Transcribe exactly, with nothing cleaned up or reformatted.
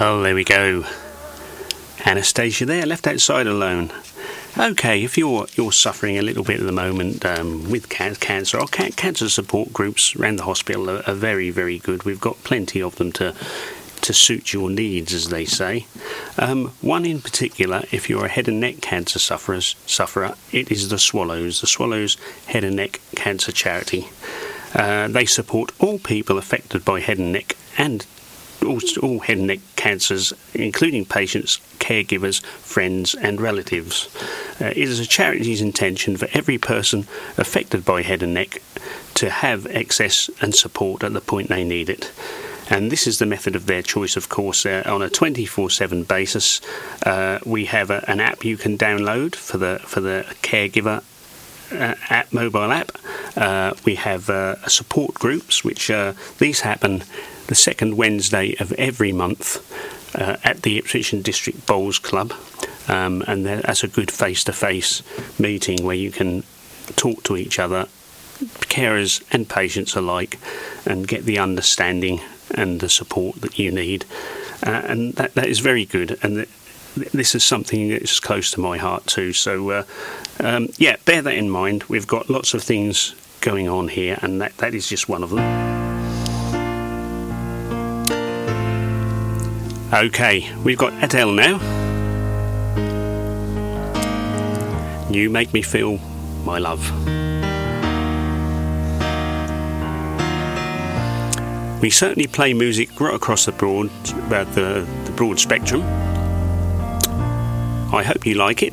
Oh, there we go. Anastasia there, left outside alone. Okay, if you're you're suffering a little bit at the moment um, with ca- cancer, our ca- cancer support groups around the hospital are, are very, very good. We've got plenty of them to to suit your needs, as they say. Um, one in particular, if you're a head and neck cancer sufferers, sufferer, it is the Swallows, the Swallows Head and Neck Cancer Charity. Uh, they support all people affected by head and neck and all, all head and neck cancers, including patients, caregivers, friends and relatives. Uh, it is a charity's intention for every person affected by head and neck to have access and support at the point they need it. And this is the method of their choice, of course, uh, on a twenty-four seven basis. Uh, we have a, an app you can download for the for the caregiver uh, app, mobile app. Uh, we have uh, support groups, which uh, these happen the second Wednesday of every month uh, at the Ipswich and District Bowls Club. Um, and that's a good face-to-face meeting where you can talk to each other, carers and patients alike, and get the understanding and the support that you need, uh, and that, that is very good, and th- this is something that's close to my heart too, so uh, um, yeah, bear that in mind. We've got lots of things going on here, and that, that is just one of them. Okay, we've got Adele now. You Make Me Feel My Love. We certainly play music right across the broad, uh, the, the broad spectrum. I hope you like it.